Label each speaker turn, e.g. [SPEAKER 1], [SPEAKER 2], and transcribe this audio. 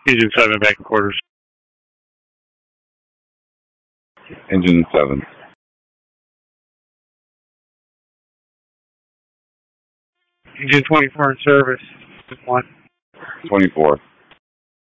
[SPEAKER 1] Engine 7 back in quarters.
[SPEAKER 2] Engine 7.
[SPEAKER 1] Engine 24 in service. 1.
[SPEAKER 2] 24.